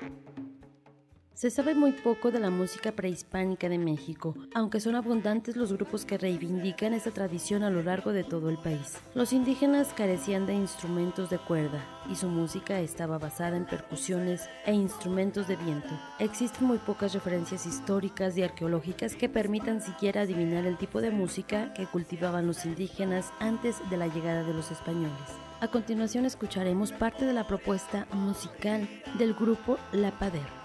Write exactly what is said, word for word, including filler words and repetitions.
Se sabe muy poco de la música prehispánica de México, aunque son abundantes los grupos que reivindican esta tradición a lo largo de todo el país. Los indígenas carecían de instrumentos de cuerda y su música estaba basada en percusiones e instrumentos de viento. Existen muy pocas referencias históricas y arqueológicas que permitan siquiera adivinar el tipo de música que cultivaban los indígenas antes de la llegada de los españoles. A continuación escucharemos parte de la propuesta musical del grupo La Pader.